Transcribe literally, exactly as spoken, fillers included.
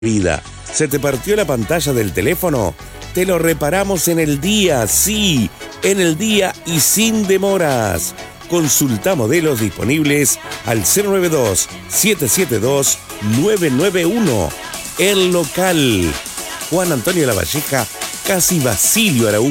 vida. ¿Se te partió la pantalla del teléfono? Te lo reparamos en el día, sí, en el día y sin demoras. Consulta modelos disponibles al cero nueve dos, siete siete dos, nueve nueve uno. El local Juan Antonio Lavalleja, casi Basilio Araújo.